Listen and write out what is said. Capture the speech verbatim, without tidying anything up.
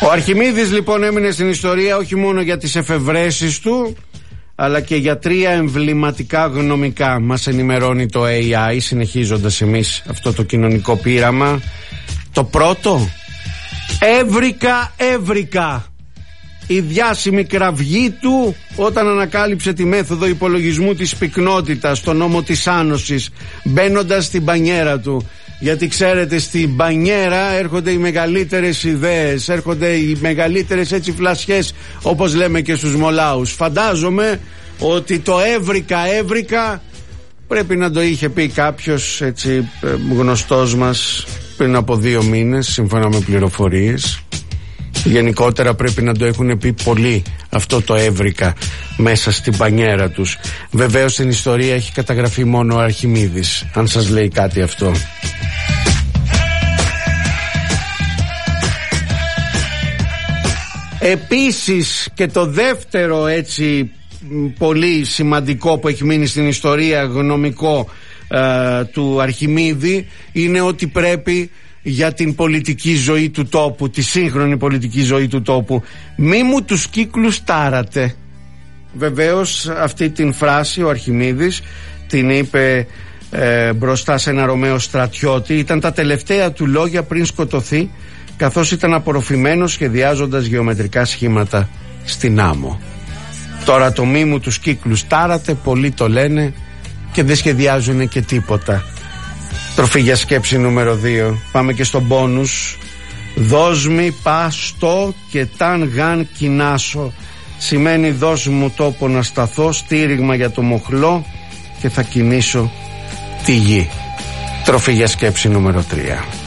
Ο Αρχιμίδης λοιπόν έμεινε στην ιστορία όχι μόνο για τις εφευρέσεις του, αλλά και για τρία εμβληματικά γνωμικά. Μας ενημερώνει το έι άι, συνεχίζοντας εμείς αυτό το κοινωνικό πείραμα. Το πρώτο, έβρικα, έβρικα. Η διάσημη κραυγή του όταν ανακάλυψε τη μέθοδο υπολογισμού της πυκνότητας, το νόμο της άνοσης, μπαίνοντας στην μπανιέρα του. Γιατί ξέρετε, στην μπανιέρα έρχονται οι μεγαλύτερες ιδέες, έρχονται οι μεγαλύτερες έτσι φλασιές, όπως λέμε και στους μολάους. Φαντάζομαι ότι το έβρικα, έβρικα πρέπει να το είχε πει κάποιος έτσι γνωστός μας πριν από δύο μήνες, σύμφωνα με πληροφορίες. Γενικότερα πρέπει να το έχουν πει πολλοί αυτό το έβρικα μέσα στην μπανιέρα τους. Βεβαίως στην ιστορία έχει καταγραφεί μόνο ο Αρχιμίδης, αν σας λέει κάτι αυτό. Επίσης και το δεύτερο έτσι πολύ σημαντικό που έχει μείνει στην ιστορία γνωμικό ε, του Αρχιμίδη είναι ότι πρέπει για την πολιτική ζωή του τόπου, τη σύγχρονη πολιτική ζωή του τόπου, μη μου τους κύκλους τάρατε. Βεβαίως αυτή την φράση ο Αρχιμίδης την είπε ε, μπροστά σε ένα Ρωμαίο στρατιώτη. Ήταν τα τελευταία του λόγια πριν σκοτωθεί, καθώς ήταν απορροφημένος σχεδιάζοντας γεωμετρικά σχήματα στην άμμο. Τώρα το μη μου τους κύκλους τάρατε, πολλοί το λένε και δεν σχεδιάζουν και τίποτα. Τροφή για σκέψη νούμερο δύο. Πάμε και στο μπόνους. Δώσ' μη πάστο και ταν γαν κοινάσω. Σημαίνει δώσ' μου τόπο να σταθώ, στήριγμα για το μοχλό και θα κινήσω τη γη. Τροφή για σκέψη νούμερο τρία.